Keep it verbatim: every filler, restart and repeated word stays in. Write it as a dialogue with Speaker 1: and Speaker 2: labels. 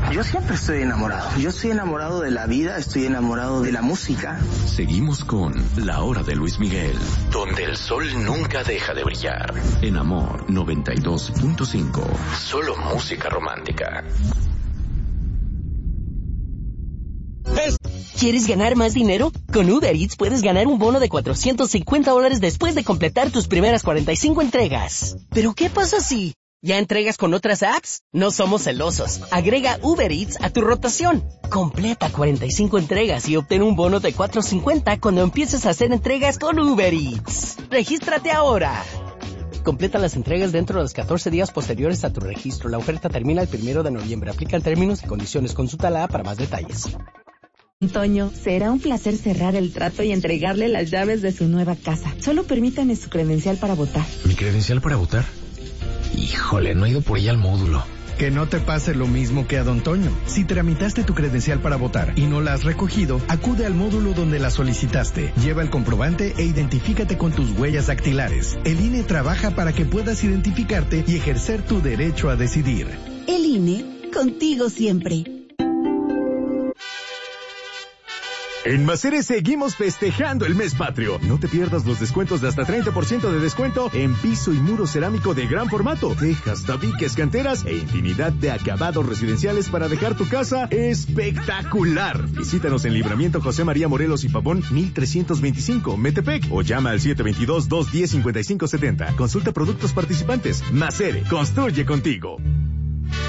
Speaker 1: Yo siempre estoy enamorado. Yo estoy enamorado de la vida, estoy enamorado de la música.
Speaker 2: Seguimos con La Hora de Luis Miguel, donde el sol nunca deja de brillar. En Amor noventa y dos punto cinco. Solo música romántica.
Speaker 3: ¿Quieres ganar más dinero? Con Uber Eats puedes ganar un bono de cuatrocientos cincuenta dólares después de completar tus primeras cuarenta y cinco entregas. ¿Pero qué pasa si ya entregas con otras apps? No somos celosos. Agrega Uber Eats a tu rotación. Completa cuarenta y cinco entregas y obtén un bono de cuatrocientos cincuenta cuando empieces a hacer entregas con Uber Eats. ¡Regístrate ahora! Completa las entregas dentro de los catorce días posteriores a tu registro. La oferta termina el primero de noviembre. Aplican términos y condiciones. Consulta la app para más detalles.
Speaker 4: Antonio, será un placer cerrar el trato y entregarle las llaves de su nueva casa. Solo permítame su credencial para votar.
Speaker 5: ¿Mi credencial para votar? Híjole, no he ido por ella al módulo.
Speaker 6: Que no te pase lo mismo que a Don Toño. Si tramitaste tu credencial para votar y no la has recogido, acude al módulo donde la solicitaste. Lleva el comprobante e identifícate con tus huellas dactilares. El I N E trabaja para que puedas identificarte y ejercer tu derecho a decidir.
Speaker 7: El I N E, contigo siempre.
Speaker 8: En Macere seguimos festejando el mes patrio. No te pierdas los descuentos de hasta treinta por ciento de descuento en piso y muro cerámico de gran formato, tejas, tabiques, canteras e infinidad de acabados residenciales para dejar tu casa espectacular. Visítanos en Libramiento José María Morelos y Pavón mil trescientos veinticinco, Metepec, o llama al siete dos dos, dos uno cero, cinco cinco siete cero. Consulta productos participantes. Macere, construye contigo.